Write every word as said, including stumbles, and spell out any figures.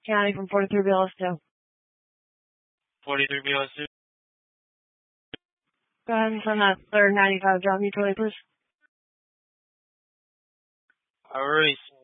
County from forty-three B L S two. forty-three B L S two. Go ahead and send that third ninety-five drop mutually, please. Alright.